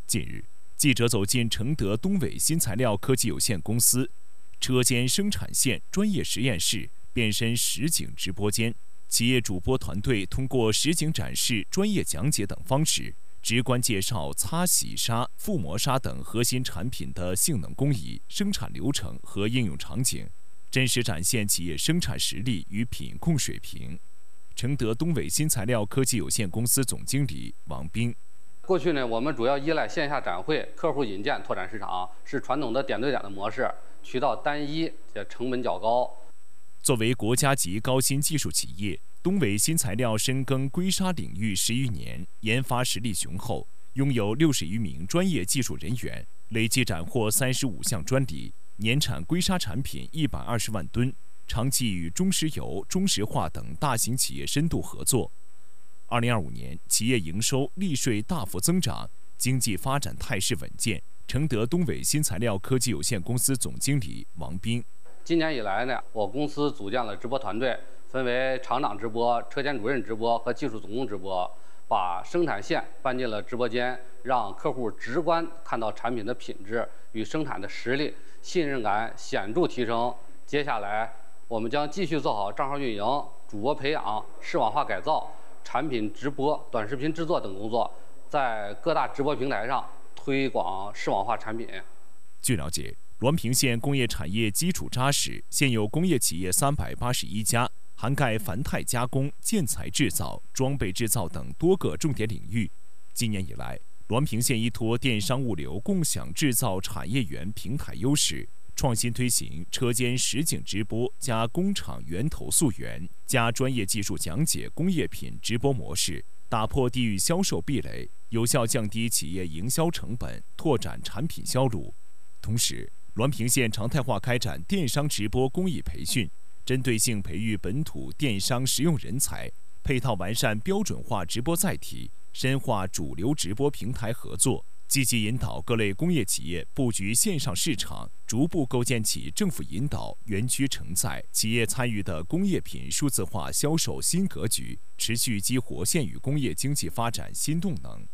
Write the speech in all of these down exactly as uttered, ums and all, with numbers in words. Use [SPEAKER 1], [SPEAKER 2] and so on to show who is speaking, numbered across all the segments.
[SPEAKER 1] 近日，记者走进承德东伟新材料科技有限公司，车间生产线专业实验室变身实景直播间。企业主播团队通过实景展示、专业讲解等方式，直观介绍擦洗砂、覆膜砂等核心产品的性能工艺、生产流程和应用场景，真实展现企业生产实力与品控水平。承德东伟新材料科技有限公司总经理王斌。
[SPEAKER 2] 过去呢，我们主要依赖线下展会、客户引荐拓展市场，是传统的点对点的模式，渠道单一，且成本较高。
[SPEAKER 1] 作为国家级高新技术企业，东伟新材料深耕硅砂领域十余年，研发实力雄厚，拥有六十余名专业技术人员，累计斩获三十五项专利，年产硅砂产品一百二十万吨，长期与中石油、中石化等大型企业深度合作。二零二五年，企业营收、利税大幅增长，经济发展态势稳健。承德东伟新材料科技有限公司总经理王斌。
[SPEAKER 2] 今年以来呢，我公司组建了直播团队，分为厂长直播、车间主任直播和技术总工直播，把生产线搬进了直播间，让客户直观看到产品的品质与生产的实力，信任感显著提升。接下来，我们将继续做好账号运营、主播培养、视网化改造、产品直播、短视频制作等工作，在各大直播平台上推广视网化产品。
[SPEAKER 1] 据了解，滦平县工业产业基础扎实，现有工业企业三百八十一家，涵盖繁态加工、建材制造、装备制造等多个重点领域。今年以来，滦平县依托电商物流共享制造产业园平台优势，创新推行车间实景直播加工厂源头溯源加专业技术讲解工业品直播模式，打破地域销售壁垒，有效降低企业营销成本，拓展产品销路。同时，滦平县常态化开展电商直播公益培训，针对性培育本土电商实用人才，配套完善标准化直播载体，深化主流直播平台合作，积极引导各类工业企业布局线上市场，逐步构建起政府引导、园区承载、企业参与的工业品数字化销售新格局，持续激活县域工业经济发展新动能。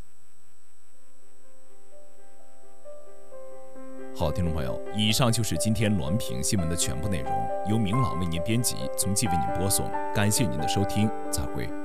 [SPEAKER 1] 好，听众朋友，以上就是今天滦平新闻的全部内容，由明朗为您编辑，从记为您播送。感谢您的收听，再会。